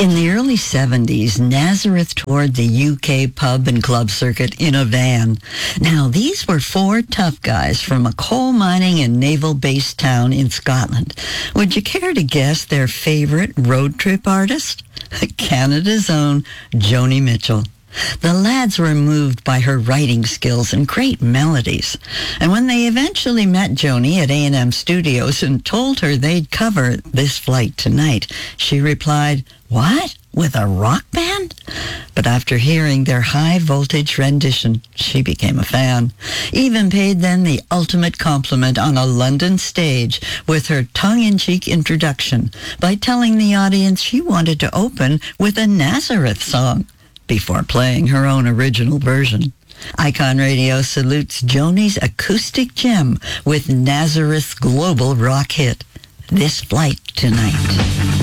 In the early 70s, Nazareth toured the UK pub and club circuit in a van. Now, these were four tough guys from a coal mining and naval-based town in Scotland. Would you care to guess their favorite road trip artist? Canada's own Joni Mitchell. The lads were moved by her writing skills and great melodies. And when they eventually met Joni at A&M Studios and told her they'd cover This Flight Tonight, she replied, "What? With a rock band?" But after hearing their high-voltage rendition, she became a fan. Even paid them the ultimate compliment on a London stage with her tongue-in-cheek introduction by telling the audience she wanted to open with a Nazareth song before playing her own original version. Icon Radio salutes Joni's acoustic gem with Nazareth's global rock hit, This Flight Tonight.